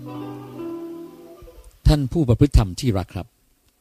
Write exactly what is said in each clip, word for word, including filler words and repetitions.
ท่านผู้ประพฤติธรรมที่รักครับ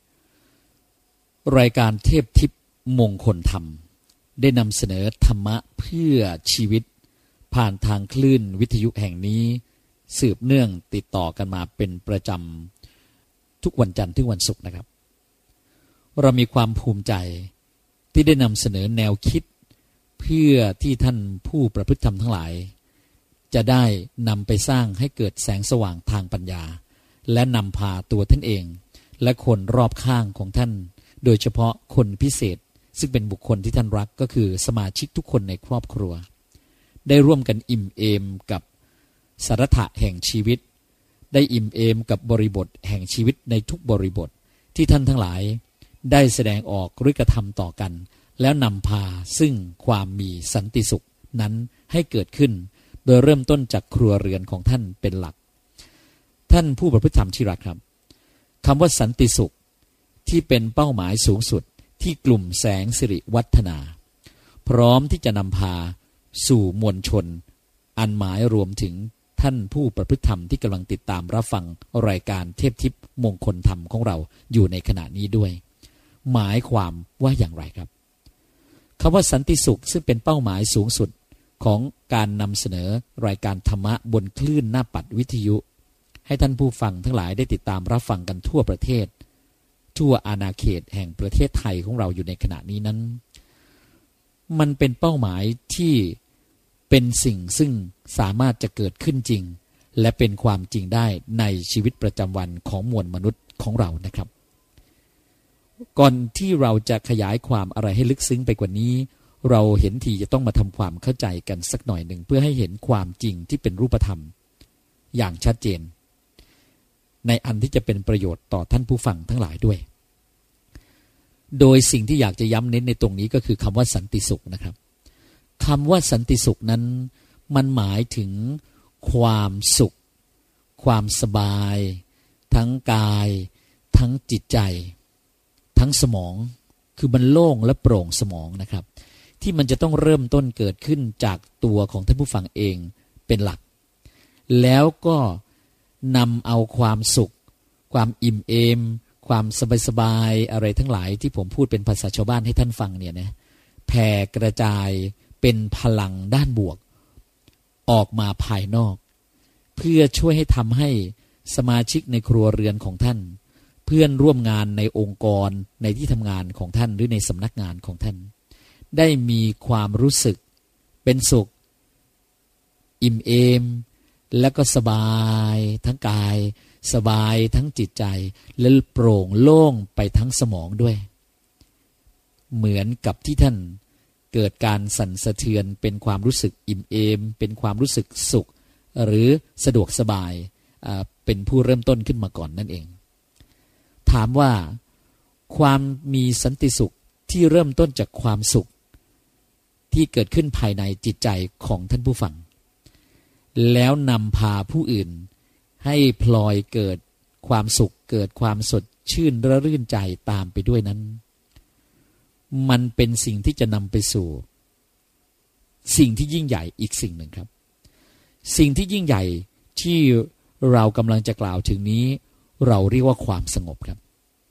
รายการเทพทิพย์มงคลธรรมได้นำเสนอธรรมะเพื่อชีวิตผ่านทางคลื่นวิทยุแห่งนี้สืบเนื่องติดต่อกันมาเป็นประจำทุกวันจันทร์ถึงวันศุกร์นะครับเรามีความภูมิใจที่ได้นำเสนอแนวคิดเพื่อที่ท่านผู้ประพฤติธรรมทั้งหลายจะได้นำไปสร้างให้เกิดแสงสว่างทางปัญญาและนำพาตัวท่านเองและคนรอบข้างของท่านโดยเฉพาะคนพิเศษซึ่งเป็นบุคคลที่ท่านรักก็คือสมาชิกทุกคนในครอบครัวได้ร่วมกันอิ่มเอมกับสาระแห่งชีวิตได้อิ่มเอมกับบริบทแห่งชีวิตในทุกบริบทที่ท่านทั้งหลายได้แสดงออกหรือกระทำต่อกันแล้วนำพาซึ่งความมีสันติสุขนั้นให้เกิดขึ้นโดยเริ่มต้นจากครัวเรือนของท่านเป็นหลักท่านผู้ประพฤติธรรมที่รักครับคำว่าสันติสุขที่เป็นเป้าหมายสูงสุดที่กลุ่มแสงสิริวัฒนาพร้อมที่จะนำพาสู่มวลชนอันหมายรวมถึงท่านผู้ประพฤติธรรมที่กำลังติดตามรับฟังรายการเทพทิพย์มงคลธรรมของเราอยู่ในขณะนี้ด้วยหมายความว่าอย่างไรครับคำว่าสันติสุขซึ่งเป็นเป้าหมายสูงสุดของการนำเสนอรายการธรรมะบนคลื่นหน้าปัดวิทยุให้ท่านผู้ฟังทั้งหลายได้ติดตามรับฟังกันทั่วประเทศทั่วอาณาเขตแห่งประเทศไทยของเราอยู่ในขณะนี้นั้นมันเป็นเป้าหมายที่เป็นสิ่งซึ่งสามารถจะเกิดขึ้นจริงและเป็นความจริงได้ในชีวิตประจำวันของมวลมนุษย์ของเรานะครับก่อนที่เราจะขยายความอะไรให้ลึกซึ้งไปกว่านี้เราเห็นทีจะต้องมาทำความเข้าใจกันสักหน่อยหนึ่งเพื่อให้เห็นความจริงที่เป็นรูปธรรมอย่างชัดเจนในอันที่จะเป็นประโยชน์ต่อท่านผู้ฟังทั้งหลายด้วยโดยสิ่งที่อยากจะย้ำเน้นในตรงนี้ก็คือคำว่าสันติสุขนะครับคำว่าสันติสุขนั้นมันหมายถึงความสุขความสบายทั้งกายทั้งจิตใจทั้งสมองคือมันโล่งและโปร่งสมองนะครับที่มันจะต้องเริ่มต้นเกิดขึ้นจากตัวของท่านผู้ฟังเองเป็นหลักแล้วก็นำเอาความสุขความอิ่มเอมความสบายๆอะไรทั้งหลายที่ผมพูดเป็นภาษาชาวบ้านให้ท่านฟังเนี่ยนะแผ่กระจายเป็นพลังด้านบวกออกมาภายนอกเพื่อช่วยให้ทำให้สมาชิกในครัวเรือนของท่านเพื่อนร่วมงานในองค์กรในที่ทำงานของท่านหรือในสำนักงานของท่านได้มีความรู้สึกเป็นสุขอิ่มเอมและก็สบายทั้งกายสบายทั้งจิตใจและโปร่งโล่งไปทั้งสมองด้วยเหมือนกับที่ท่านเกิดการสั่นสะเทือนเป็นความรู้สึกอิ่มเอมเป็นความรู้สึกสุขหรือสะดวกสบายเป็นผู้เริ่มต้นขึ้นมาก่อนนั่นเองถามว่าความมีสันติสุขที่เริ่มต้นจากความสุขที่เกิดขึ้นภายในจิตใจของท่านผู้ฟังแล้วนำพาผู้อื่นให้พลอยเกิดความสุขเกิดความสดชื่นระรื่นใจตามไปด้วยนั้นมันเป็นสิ่งที่จะนำไปสู่สิ่งที่ยิ่งใหญ่อีกสิ่งหนึ่งครับสิ่งที่ยิ่งใหญ่ที่เรากำลังจะกล่าวถึงนี้เราเรียกว่าความสงบครับ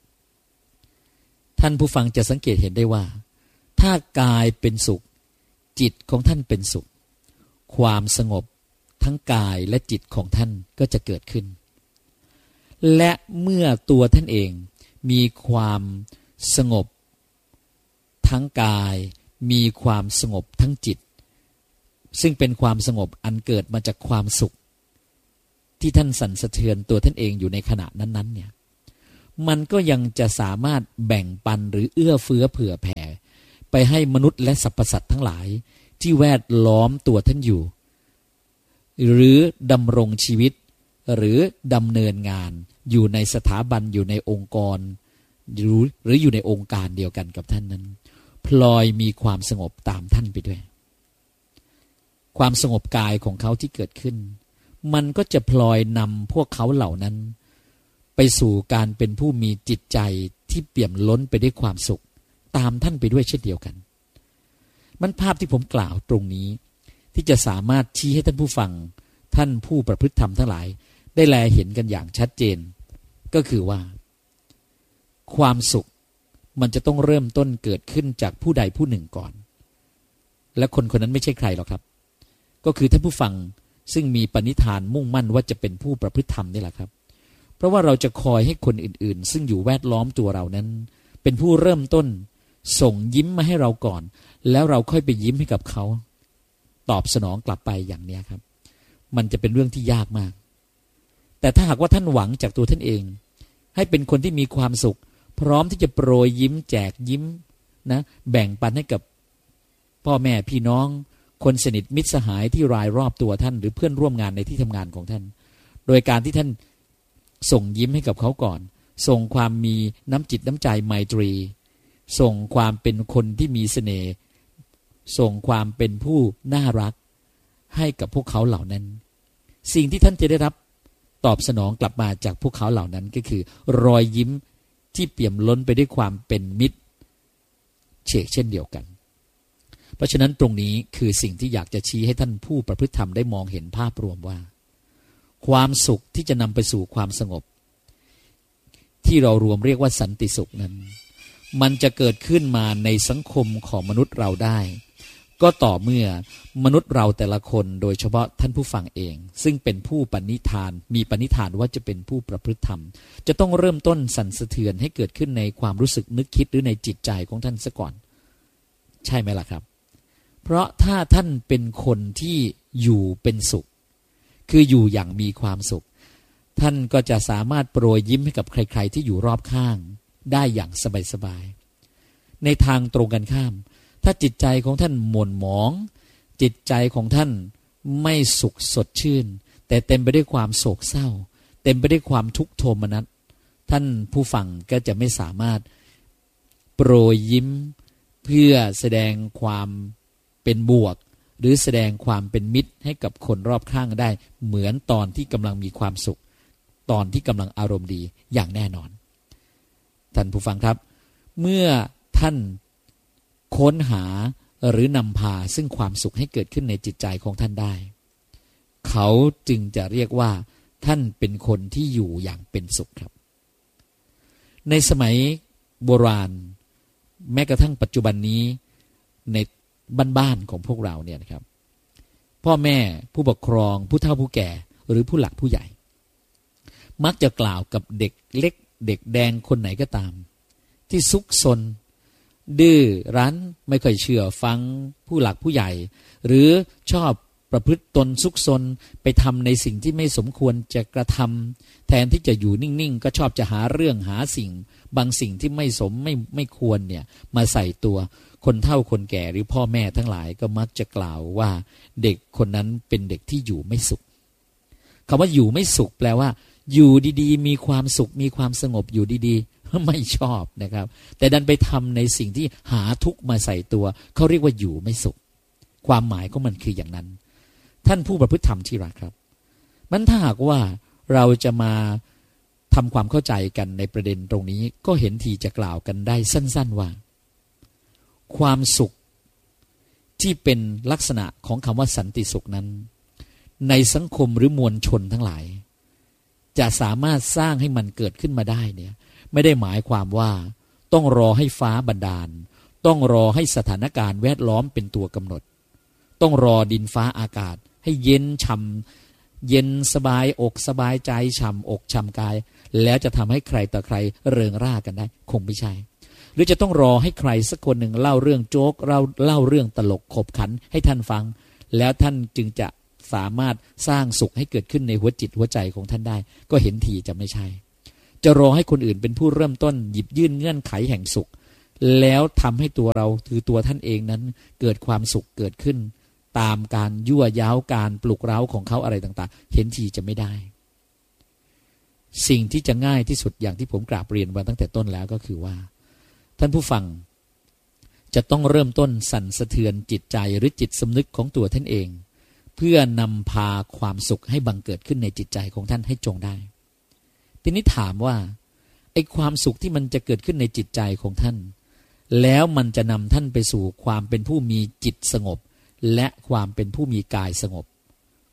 ท่านผู้ฟังจะสังเกตเห็นได้ว่าถ้ากายเป็นสุขจิตของท่านเป็นสุขความสงบทั้งกายและจิตของท่านก็จะเกิดขึ้นและเมื่อตัวท่านเองมีความสงบทั้งกายมีความสงบทั้งจิตซึ่งเป็นความสงบอันเกิดมาจากความสุขที่ท่านสั่นสะเทือนตัวท่านเองอยู่ในขณะนั้นๆเนี่ยมันก็ยังจะสามารถแบ่งปันหรือเอื้อเฟื้อเผื่อแผ่ไปให้มนุษย์และสรรพสัตว์ทั้งหลายที่แวดล้อมตัวท่านอยู่หรือดำรงชีวิตหรือดำเนินงานอยู่ในสถาบันอยู่ในองค์กรหรือหรืออยู่ในองค์การเดียวกันกับท่านนั้นพลอยมีความสงบตามท่านไปด้วยความสงบกายของเขาที่เกิดขึ้นมันก็จะพลอยนำพวกเขาเหล่านั้นไปสู่การเป็นผู้มีจิตใจที่เปี่ยมล้นไปด้วยความสุขตามท่านไปด้วยเช่นเดียวกันมันภาพที่ผมกล่าวตรงนี้ที่จะสามารถชี้ให้ท่านผู้ฟังท่านผู้ประพฤติธรรมทั้งหลายได้แลเห็นกันอย่างชัดเจนก็คือว่าความสุขมันจะต้องเริ่มต้นเกิดขึ้นจากผู้ใดผู้หนึ่งก่อนและคนคนนั้นไม่ใช่ใครหรอกครับก็คือท่านผู้ฟังซึ่งมีปณิธานมุ่งมั่นว่าจะเป็นผู้ประพฤติธรรมนี่แหละครับเพราะว่าเราจะคอยให้คนอื่นๆซึ่งอยู่แวดล้อมตัวเรานั้นเป็นผู้เริ่มต้นส่งยิ้มมาให้เราก่อนแล้วเราค่อยไปยิ้มให้กับเขาตอบสนองกลับไปอย่างนี้ครับมันจะเป็นเรื่องที่ยากมากแต่ถ้าหากว่าท่านหวังจากตัวท่านเองให้เป็นคนที่มีความสุขพร้อมที่จะโปรยยิ้มแจกยิ้มนะแบ่งปันให้กับพ่อแม่พี่น้องคนสนิทมิตรสหายที่รายรอบตัวท่านหรือเพื่อนร่วมงานในที่ทำงานของท่านโดยการที่ท่านส่งยิ้มให้กับเขาก่อนส่งความมีน้ำจิตน้ำใจไมตรีส่งความเป็นคนที่มีเสน่ห์ส่งความเป็นผู้น่ารักให้กับพวกเขาเหล่านั้นสิ่งที่ท่านจะได้รับตอบสนองกลับมาจากพวกเขาเหล่านั้นก็คือรอยยิ้มที่เปี่ยมล้นไปด้วยความเป็นมิตรเชกเช่นเดียวกันเพราะฉะนั้นตรงนี้คือสิ่งที่อยากจะชี้ให้ท่านผู้ประพฤติธรรมได้มองเห็นภาพรวมว่าความสุขที่จะนำไปสู่ความสงบที่เรารวมเรียกว่าสันติสุขนั้นมันจะเกิดขึ้นมาในสังคมของมนุษย์เราได้ก็ต่อเมื่อมนุษย์เราแต่ละคนโดยเฉพาะท่านผู้ฟังเองซึ่งเป็นผู้ปณิธานมีปณิธานว่าจะเป็นผู้ประพฤติธรรมจะต้องเริ่มต้นสั่นสะเทือนให้เกิดขึ้นในความรู้สึกนึกคิดหรือในจิตใจของท่านซะก่อนใช่ไหมล่ะครับเพราะถ้าท่านเป็นคนที่อยู่เป็นสุขคืออยู่อย่างมีความสุขท่านก็จะสามารถโปรยยิ้มให้กับใครๆที่อยู่รอบข้างได้อย่างสบายๆในทางตรงกันข้ามถ้าจิตใจของท่านหม่นหมองจิตใจของท่านไม่สุขสดชื่นแต่เต็มไปด้วยความโศกเศร้าเต็มไปด้วยความทุกข์โทมนัสท่านผู้ฟังก็จะไม่สามารถโปรยยิ้มเพื่อแสดงความเป็นบวกหรือแสดงความเป็นมิตรให้กับคนรอบข้างได้เหมือนตอนที่กำลังมีความสุขตอนที่กำลังอารมณ์ดีอย่างแน่นอนท่านผู้ฟังครับเมื่อท่านค้นหาหรือนำพาซึ่งความสุขให้เกิดขึ้นในจิตใจของท่านได้เขาจึงจะเรียกว่าท่านเป็นคนที่อยู่อย่างเป็นสุขครับในสมัยโบราณแม้กระทั่งปัจจุบันนี้ในบ้านๆของพวกเราเนี่ยนะครับพ่อแม่ผู้ปกครองผู้เฒ่าผู้แก่หรือผู้หลักผู้ใหญ่มักจะกล่าวกับเด็กเล็กเด็กแดงคนไหนก็ตามที่ซุกซนดื้อรั้นไม่ค่อยเชื่อฟังผู้หลักผู้ใหญ่หรือชอบประพฤติตนซุกซนไปทำในสิ่งที่ไม่สมควรจะกระทำแทนที่จะอยู่นิ่งๆก็ชอบจะหาเรื่องหาสิ่งบางสิ่งที่ไม่สมไม่ไม่ควรเนี่ยมาใส่ตัวคนเฒ่าคนแก่หรือพ่อแม่ทั้งหลายก็มักจะกล่าวว่าเด็กคนนั้นเป็นเด็กที่อยู่ไม่สุขคำว่าอยู่ไม่สุขแปลว่าอยู่ดีๆมีความสุขมีความสงบอยู่ดีๆไม่ชอบนะครับแต่ดันไปทำในสิ่งที่หาทุกข์มาใส่ตัวเขาเรียกว่าอยู่ไม่สุขความหมายของมันคืออย่างนั้นท่านผู้ประพฤติธรรมที่รักครับมันถ้าหากว่าเราจะมาทำความเข้าใจกันในประเด็นตรงนี้ก็เห็นทีจะกล่าวกันได้สั้นๆว่าความสุขที่เป็นลักษณะของคำว่าสันติสุขนั้นในสังคมหรือมวลชนทั้งหลายจะสามารถสร้างให้มันเกิดขึ้นมาได้เนี่ยไม่ได้หมายความว่าต้องรอให้ฟ้าบันดาลต้องรอให้สถานการณ์แวดล้อมเป็นตัวกำหนดต้องรอดินฟ้าอากาศให้เย็นฉ่ำเย็นสบายอกสบายใจฉ่ำอกฉ่ำกายแล้วจะทำให้ใครต่อใครเริงร่ากันได้คงไม่ใช่หรือจะต้องรอให้ใครสักคนหนึ่งเล่าเรื่องโจ๊กเล่าเล่าเรื่องตลกขบขันให้ท่านฟังแล้วท่านจึงจะสามารถสร้างสุขให้เกิดขึ้นในหัวจิตหัวใจของท่านได้ก็เห็นทีจะไม่ใช่จะรอให้คนอื่นเป็นผู้เริ่มต้นหยิบยื่นเงื่อนไขแห่งสุขแล้วทำให้ตัวเราคือตัวท่านเองนั้นเกิดความสุขเกิดขึ้นตามการยั่วย้าวการปลุกเร้าของเขาอะไรต่างๆเห็นทีจะไม่ได้สิ่งที่จะง่ายที่สุดอย่างที่ผมกราบเรียนมาตั้งแต่ต้นแล้วก็คือว่าท่านผู้ฟังจะต้องเริ่มต้นสั่นสะเทือนจิตใจหรือจิตสำนึกของตัวท่านเองเพื่อนำพาความสุขให้บังเกิดขึ้นในจิตใจของท่านให้จงได้ทีนี้ถามว่าไอ้ความสุขที่มันจะเกิดขึ้นในจิตใจของท่านแล้วมันจะนำท่านไปสู่ความเป็นผู้มีจิตสงบและความเป็นผู้มีกายสงบ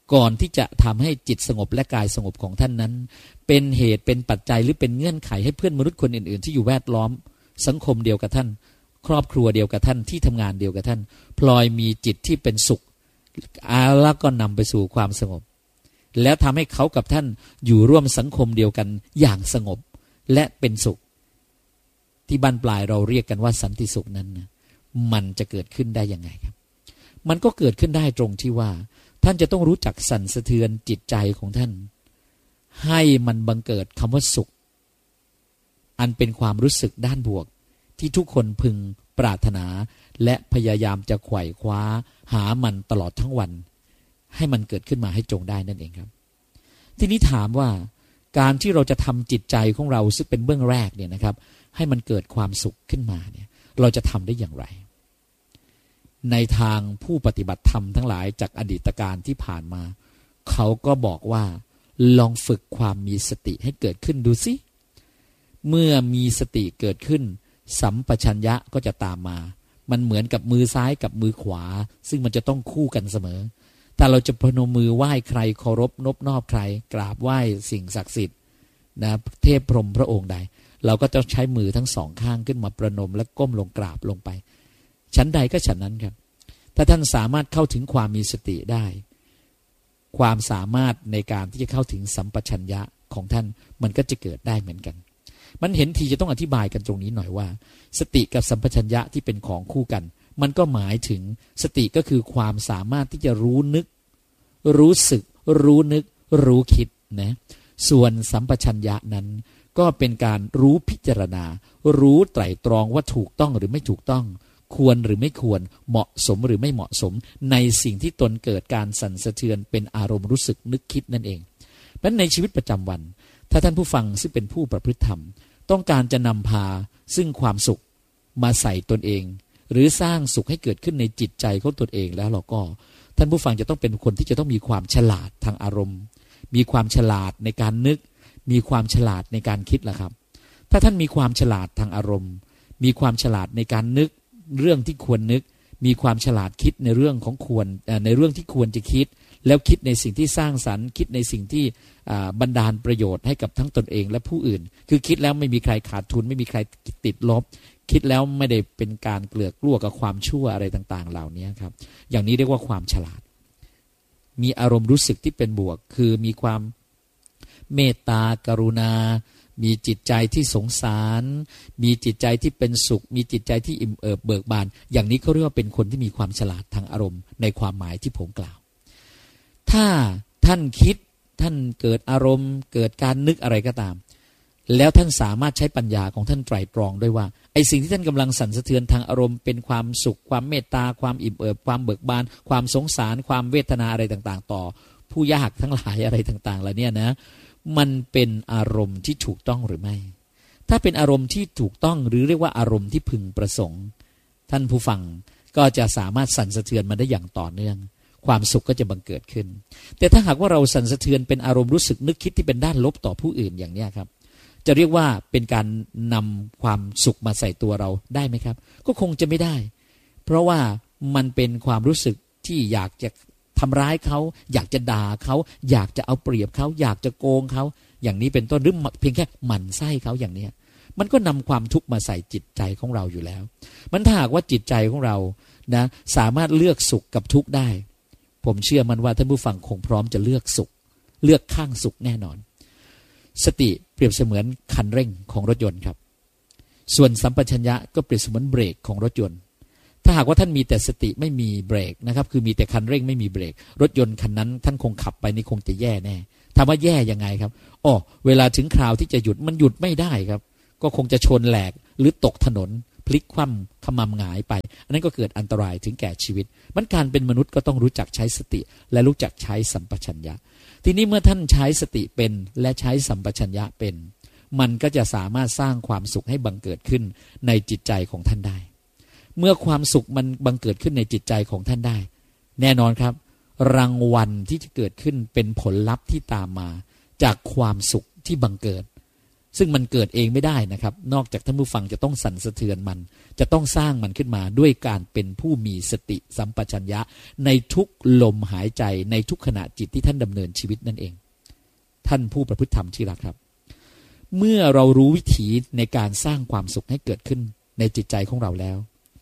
ก่อนที่จะทำให้จิตสงบและกายสงบของท่านนั้นเป็นเหตุเป็นปัจจัยหรือเป็นเงื่อนไขให้เพื่อนมนุษย์คนอื่นๆที่อยู่แวดล้อมสังคมเดียวกับท่านครอบครัวเดียวกับท่านที่ทำงานเดียวกับท่านพลอยมีจิตที่เป็นสุขแล้วก็นำไปสู่ความสงบแล้วทำให้เขากับท่านอยู่ร่วมสังคมเดียวกันอย่างสงบและเป็นสุขที่บรรปลายเราเรียกกันว่าสันติสุขนั้นนะมันจะเกิดขึ้นได้ยังไงครับมันก็เกิดขึ้นได้ตรงที่ว่าท่านจะต้องรู้จักสั่นสะเทือนจิตใจของท่านให้มันบังเกิดคำว่าสุขอันเป็นความรู้สึกด้านบวกที่ทุกคนพึงปรารถนาและพยายามจะไขว่คว้าหามันตลอดทั้งวันให้มันเกิดขึ้นมาให้จงได้นั่นเองครับทีนี้ถามว่าการที่เราจะทำจิตใจของเราซึ่งเป็นเบื้องแรกเนี่ยนะครับให้มันเกิดความสุขขึ้นมาเนี่ยเราจะทำได้อย่างไรในทางผู้ปฏิบัติธรรมทั้งหลายจากอดีตการที่ผ่านมาเขาก็บอกว่าลองฝึกความมีสติให้เกิดขึ้นดูสิเมื่อมีสติเกิดขึ้นสัมปชัญญะก็จะตามมามันเหมือนกับมือซ้ายกับมือขวาซึ่งมันจะต้องคู่กันเสมอถ้าเราจะพนมมือไหว้ใครเคารพนบนอบใครกราบไหว้สิ่งศักดิ์สิทธิ์นะเทพพรหมพระองค์ใดเราก็จะใช้มือทั้งสองข้างขึ้นมาประนมและก้มลงกราบลงไปชั้นใดก็ฉันนั้นครับถ้าท่านสามารถเข้าถึงความมีสติได้ความสามารถในการที่จะเข้าถึงสัมปชัญญะของท่านมันก็จะเกิดได้เหมือนกันมันเห็นทีจะต้องอธิบายกันตรงนี้หน่อยว่าสติกับสัมปชัญญะที่เป็นของคู่กันมันก็หมายถึงสติก็คือความสามารถที่จะรู้นึกรู้สึกรู้นึกรู้คิดนะส่วนสัมปชัญญะนั้นก็เป็นการรู้พิจารณารู้ไตร่ตรองว่าถูกต้องหรือไม่ถูกต้องควรหรือไม่ควรเหมาะสมหรือไม่เหมาะสมในสิ่งที่ตนเกิดการสั่นสะเทือนเป็นอารมณ์รู้สึกนึกคิดนั่นเองเพราะฉะนั้นในชีวิตประจำวันถ้าท่านผู้ฟังซึ่งเป็นผู้ประพฤติธรรมต้องการจะนำพาซึ่งความสุขมาใส่ตนเองหรือสร้างสุขให้เกิดขึ้นในจิตใจของตนเองแล้วเราก็ท่านผู้ฟังจะต้องเป็นคนที่จะต้องมีความฉลาดทางอารมณ์มีความฉลาดในการนึกมีความฉลาดในการคิดล่ะครับถ้าท่านมีความฉลาดทางอารมณ์มีความฉลาดในการนึกเรื่องที่ควรนึกมีความฉลาดคิดในเรื่องของควรในเรื่องที่ควรจะคิดแล้วคิดในสิ่งที่สร้างสรรค์คิดในสิ่งที่บันดาลประโยชน์ให้กับทั้งตนเองและผู้อื่นคือคิดแล้วไม่มีใครขาดทุนไม่มีใครติดลบคิดแล้วไม่ได้เป็นการเกลือกกลัวกับความชั่วอะไรต่างๆเหล่านี้ครับอย่างนี้เรียกว่าความฉลาดมีอารมณ์รู้สึกที่เป็นบวกคือมีความเมตตากรุณามีจิตใจที่สงสารมีจิตใจที่เป็นสุขมีจิตใจที่อิ่มเอิบเบิกบานอย่างนี้เขาเรียกว่าเป็นคนที่มีความฉลาดทางอารมณ์ในความหมายที่ผมกล่าวถ้าท่านคิดท่านเกิดอารมณ์เกิดการนึกอะไรก็ตามแล้วท่านสามารถใช้ปัญญาของท่านไตร่ตรองด้วยว่าไอ้สิ่งที่ท่านกำลังสั่นสะเทือนทางอารมณ์เป็นความสุขความเมตตาความอิ่มเอิบความเบิกบานความสงสารความเวทนาอะไรต่างๆต่อผู้ยากทั้งหลายอะไรต่างๆเหล่านี้นะมันเป็นอารมณ์ที่ถูกต้องหรือไม่ถ้าเป็นอารมณ์ที่ถูกต้องหรือเรียกว่าอารมณ์ที่พึงประสงค์ท่านผู้ฟังก็จะสามารถสั่นสะเทือนมาได้อย่างต่อเนื่องความสุขก็จะบังเกิดขึ้นแต่ถ้าหากว่าเราสั่นสะเทือนเป็นอารมณ์รู้สึกนึกคิดที่เป็นด้านลบต่อผู้อื่นอย่างนี้ครับจะเรียกว่าเป็นการนำความสุขมาใส่ตัวเราได้ไหมครับก็คงจะไม่ได้เพราะว่ามันเป็นความรู้สึกที่อยากจะทำร้ายเขาอยากจะด่าเขาอยากจะเอาเปรียบเขาอยากจะโกงเขาอย่างนี้เป็นต้นหรือเพียงแค่หมั่นไส้เขาอย่างนี้มันก็นำความทุกข์มาใส่จิตใจของเราอยู่แล้วมันถ้าหากว่าจิตใจของเรานะสามารถเลือกสุขกับทุกข์ได้ผมเชื่อมันว่าท่านผู้ฟังคงพร้อมจะเลือกสุขเลือกข้างสุขแน่นอนสติเปรียบเสมือนคันเร่งของรถยนต์ครับส่วนสัมปชัญญะก็เปรียบเสมือนเบรกของรถยนต์ถ้าหากว่าท่านมีแต่สติไม่มีเบรกนะครับคือมีแต่คันเร่งไม่มีเบรกรถยนต์คันนั้นท่านคงขับไปนี่คงจะแย่แน่ถามว่าแย่ยังไงครับอ๋อเวลาถึงคราวที่จะหยุดมันหยุดไม่ได้ครับก็คงจะชนแหลกหรือตกถนนพลิกคว่ำขมำหงายไปอันนั้นก็เกิดอันตรายถึงแก่ชีวิตมันการเป็นมนุษย์ก็ต้องรู้จักใช้สติและรู้จักใช้สัมปชัญญะทีนี้เมื่อท่านใช้สติเป็นและใช้สัมปชัญญะเป็นมันก็จะสามารถสร้างความสุขให้บังเกิดขึ้นในจิตใจของท่านได้เมื่อความสุขมันบังเกิดขึ้นในจิตใจของท่านได้แน่นอนครับรางวัลที่จะเกิดขึ้นเป็นผลลัพธ์ที่ตามมาจากความสุขที่บังเกิดซึ่งมันเกิดเองไม่ได้นะครับนอกจากท่านผู้ฟังจะต้องสั่นสะเทือนมันจะต้องสร้างมันขึ้นมาด้วยการเป็นผู้มีสติสัมปชัญญะในทุกลมหายใจในทุกขณะจิตที่ท่านดำเนินชีวิตนั่นเองท่านผู้ประพฤติธรรมที่รักครับเมื่อเรารู้วิธีในการสร้างความสุขให้เกิดขึ้นในจิตใจของเราแล้ว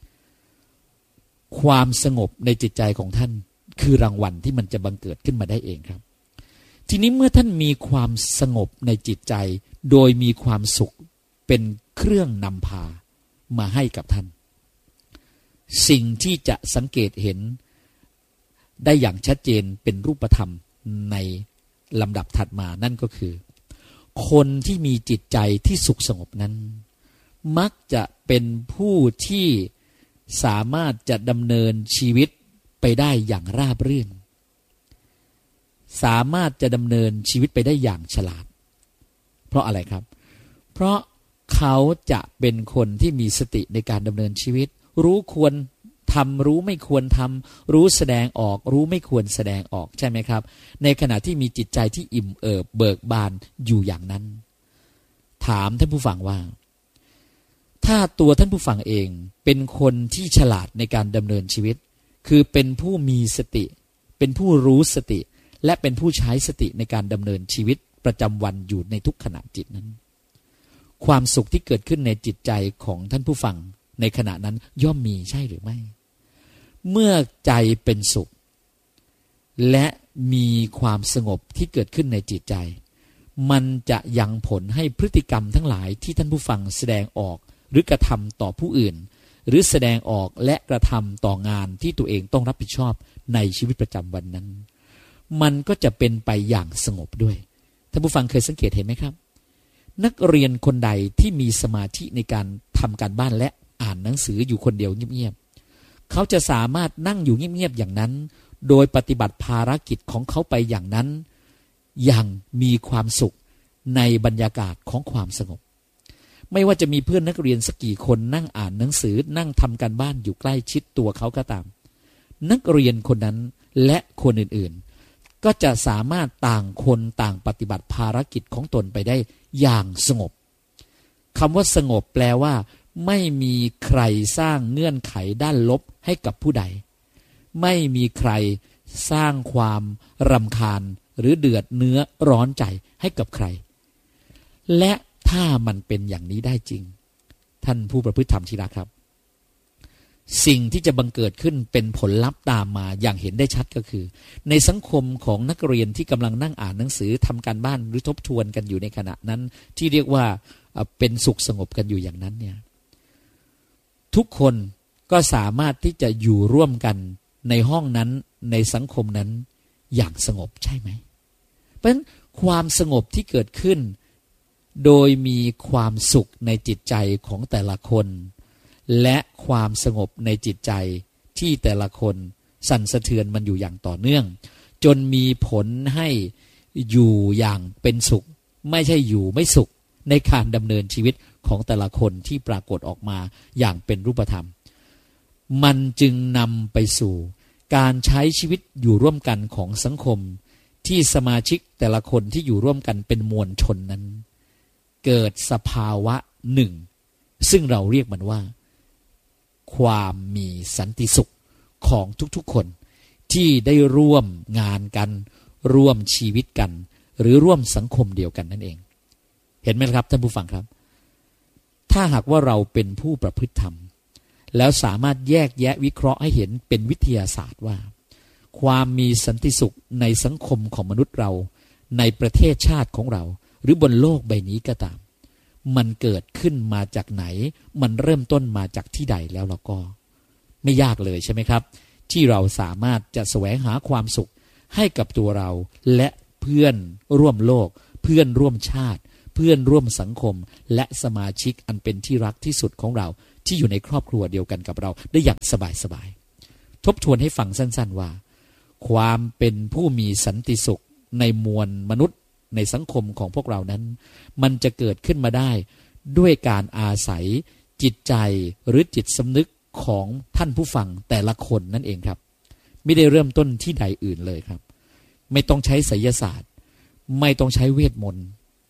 ความสงบในจิตใจของท่านคือรางวัลที่มันจะบังเกิดขึ้นมาได้เองครับทีนี้เมื่อท่านมีความสงบในจิตใจโดยมีความสุขเป็นเครื่องนำพามาให้กับท่านสิ่งที่จะสังเกตเห็นได้อย่างชัดเจนเป็นรูปธรรมในลำดับถัดมานั่นก็คือคนที่มีจิตใจที่สุขสงบนั้นมักจะเป็นผู้ที่สามารถจะดำเนินชีวิตไปได้อย่างราบรื่นสามารถจะดำเนินชีวิตไปได้อย่างฉลาดเพราะอะไรครับเพราะเขาจะเป็นคนที่มีสติในการดำเนินชีวิตรู้ควรทำรู้ไม่ควรทำรู้แสดงออกรู้ไม่ควรแสดงออกใช่ไหมครับในขณะที่มีจิตใจที่อิ่มเอิบเบิกบานอยู่อย่างนั้นถามท่านผู้ฟังว่าถ้าตัวท่านผู้ฟังเองเป็นคนที่ฉลาดในการดำเนินชีวิตคือเป็นผู้มีสติเป็นผู้รู้สติและเป็นผู้ใช้สติในการดำเนินชีวิตประจำวันอยู่ในทุกขณะจิตนั้นความสุขที่เกิดขึ้นในจิตใจของท่านผู้ฟังในขณะนั้นย่อมมีใช่หรือไม่เมื่อใจเป็นสุขและมีความสงบที่เกิดขึ้นในจิตใจมันจะยังผลให้พฤติกรรมทั้งหลายที่ท่านผู้ฟังแสดงออกหรือกระทำต่อผู้อื่นหรือแสดงออกและกระทำต่องานที่ตัวเองต้องรับผิดชอบในชีวิตประจำวันนั้นมันก็จะเป็นไปอย่างสงบด้วยท่านผู้ฟังเคยสังเกตเห็นไหมครับนักเรียนคนใดที่มีสมาธิในการทำการบ้านและอ่านหนังสืออยู่คนเดียวเงียบๆเขาจะสามารถนั่งอยู่เงียบๆอย่างนั้นโดยปฏิบัติภารกิจของเขาไปอย่างนั้นอย่างมีความสุขในบรรยากาศของความสงบไม่ว่าจะมีเพื่อนนักเรียนสักกี่คนนั่งอ่านหนังสือนั่งทำการบ้านอยู่ใกล้ชิดตัวเขาก็ตามนักเรียนคนนั้นและคนอื่นๆก็จะสามารถต่างคนต่างปฏิบัติภารกิจของตนไปได้อย่างสงบคำว่าสงบแปลว่าไม่มีใครสร้างเงื่อนไขด้านลบให้กับผู้ใดไม่มีใครสร้างความรำคาญหรือเดือดเนื้อร้อนใจให้กับใครและถ้ามันเป็นอย่างนี้ได้จริงท่านผู้ประพฤติธรรมที่รักครับสิ่งที่จะบังเกิดขึ้นเป็นผลลัพธ์ตามมาอย่างเห็นได้ชัดก็คือในสังคมของนักเรียนที่กำลังนั่งอ่านหนังสือทำการบ้านหรือทบทวนกันอยู่ในขณะนั้นที่เรียกว่าเป็นสุขสงบกันอยู่อย่างนั้นเนี่ยทุกคนก็สามารถที่จะอยู่ร่วมกันในห้องนั้นในสังคมนั้นอย่างสงบใช่ไหมเพราะฉะนั้นความสงบที่เกิดขึ้นโดยมีความสุขในจิตใจของแต่ละคนและความสงบในจิตใจที่แต่ละคนสั่นสะเทือนมันอยู่อย่างต่อเนื่องจนมีผลให้อยู่อย่างเป็นสุขไม่ใช่อยู่ไม่สุขในการดำเนินชีวิตของแต่ละคนที่ปรากฏออกมาอย่างเป็นรูปธรรมมันจึงนำไปสู่การใช้ชีวิตอยู่ร่วมกันของสังคมที่สมาชิกแต่ละคนที่อยู่ร่วมกันเป็นมวลชนนั้นเกิดสภาวะหนึ่งซึ่งเราเรียกมันว่าความมีสันติสุขของทุกๆคนที่ได้ร่วมงานกันร่วมชีวิตกันหรือร่วมสังคมเดียวกันนั่นเองเห็นไหมครับท่านผู้ฟังครับถ้าหากว่าเราเป็นผู้ประพฤติธรรมแล้วสามารถแยกแยะวิเคราะห์ให้เห็นเป็นวิทยาศาสตร์ว่าความมีสันติสุขในสังคมของมนุษย์เราในประเทศชาติของเราหรือบนโลกใบนี้ก็ตามมันเกิดขึ้นมาจากไหนมันเริ่มต้นมาจากที่ใดแล้วเราก็ไม่ยากเลยใช่ไหมครับที่เราสามารถจะแสวงหาความสุขให้กับตัวเราและเพื่อนร่วมโลกเพื่อนร่วมชาติเพื่อนร่วมสังคมและสมาชิกอันเป็นที่รักที่สุดของเราที่อยู่ในครอบครัวเดียวกันกับเราได้อย่างสบายๆทบทวนให้ฟังสั้นๆว่าความเป็นผู้มีสันติสุขในมวลมนุษย์ในสังคมของพวกเรานั้นมันจะเกิดขึ้นมาได้ด้วยการอาศัยจิตใจหรือจิตสำนึกของท่านผู้ฟังแต่ละคนนั่นเองครับไม่ได้เริ่มต้นที่ใดอื่นเลยครับไม่ต้องใช้ไสยศาสตร์ไม่ต้องใช้เวทมนต์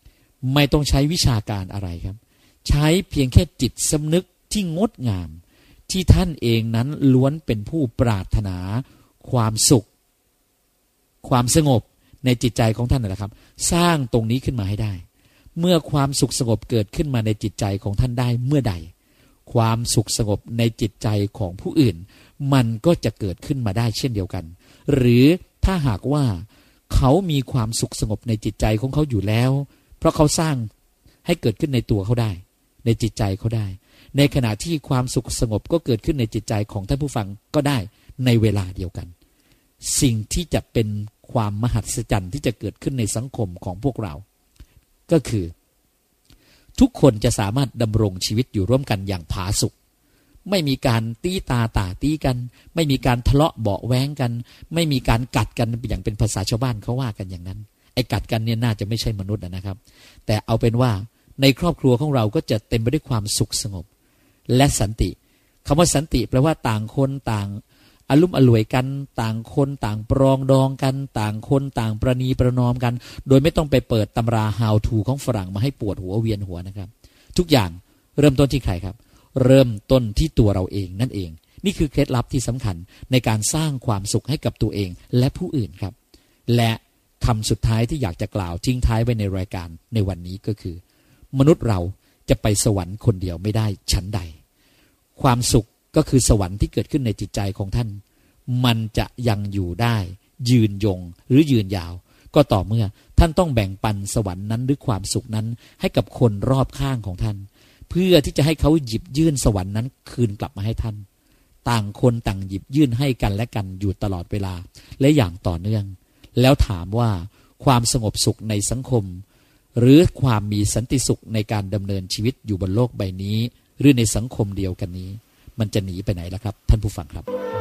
ไม่ต้องใช้วิชาการอะไรครับใช้เพียงแค่จิตสำนึกที่งดงามที่ท่านเองนั้นล้วนเป็นผู้ปรารถนาความสุขความสงบในจิตใจของท่านนั่นแหละครับสร้างตรงนี้ขึ้นมาให้ได้เมื่อความสุขสงบเกิดขึ้นมาในจิตใจของท่านได้เมื่อใดความสุขสงบในจิตใจของผู้อื่นมันก็จะเกิดขึ้นมาได้เช่นเดียวกันหรือถ้าหากว่าเขามีความสุขสงบในจิตใจของเขาอยู่แล้วเพราะเขาสร้างให้เกิดขึ้นในตัวเขาได้ในจิตใจเขาได้ในขณะที่ความสุขสงบก็เกิดขึ้นในจิตใจของท่านผู้ฟังก็ได้ในเวลาเดียวกันสิ่งที่จะเป็นความมหัศจรรย์ที่จะเกิดขึ้นในสังคมของพวกเราก็คือทุกคนจะสามารถดำรงชีวิตอยู่ร่วมกันอย่างผาสุกไม่มีการตีตาตาตีกันไม่มีการทะเลาะเบาะแว้งกันไม่มีการกัดกันอย่างเป็นภาษาชาวบ้านเขาว่ากันอย่างนั้นไอ้กัดกันเนี่ยน่าจะไม่ใช่มนุษย์นะครับแต่เอาเป็นว่าในครอบครัวของเราก็จะเต็มไปด้วยความสุขสงบและสันติคำว่าสันติแปลว่าต่างคนต่างอลุ่มอล่วยกันต่างคนต่างปรองดองกันต่างคนต่างประนีประนอมกันโดยไม่ต้องไปเปิดตำรา how to ของฝรั่งมาให้ปวดหัวเวียนหัวนะครับทุกอย่างเริ่มต้นที่ใครครับเริ่มต้นที่ตัวเราเองนั่นเองนี่คือเคล็ดลับที่สำคัญในการสร้างความสุขให้กับตัวเองและผู้อื่นครับและคำสุดท้ายที่อยากจะกล่าวทิ้งท้ายไว้ในรายการในวันนี้ก็คือมนุษย์เราจะไปสวรรค์คนเดียวไม่ได้ชั้นใดความสุขก็คือสวรรค์ที่เกิดขึ้นในจิตใจของท่านมันจะยังอยู่ได้ยืนยงหรือยืนยาวก็ต่อเมื่อท่านต้องแบ่งปันสวรรค์นั้นหรือความสุขนั้นให้กับคนรอบข้างของท่านเพื่อที่จะให้เขาหยิบยื่นสวรรค์นั้นคืนกลับมาให้ท่านต่างคนต่างหยิบยื่นให้กันและกันอยู่ตลอดเวลาและอย่างต่อเนื่องแล้วถามว่าความสงบสุขในสังคมหรือความมีสันติสุขในการดำเนินชีวิตอยู่บนโลกใบนี้หรือในสังคมเดียวกันนี้มันจะหนีไปไหนล่ะครับท่านผู้ฟังครับ